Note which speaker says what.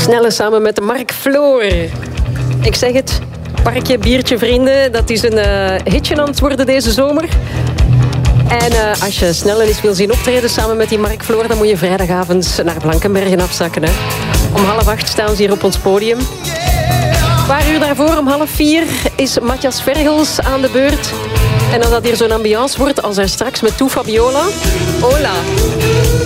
Speaker 1: Snelle samen met Mark Floor. Ik zeg het, parkje, biertje, vrienden. Dat is een hitje aan het worden deze zomer. En als je Snelle eens wil zien optreden samen met die Mark Floor, dan moet je vrijdagavond naar Blankenbergen afzakken. Hè. Om 7:30 staan ze hier op ons podium. Een paar uur daarvoor, om 3:30, is Matthias Vergels aan de beurt. En als dat hier zo'n ambiance wordt als er straks met Toe Fabiola. Hola!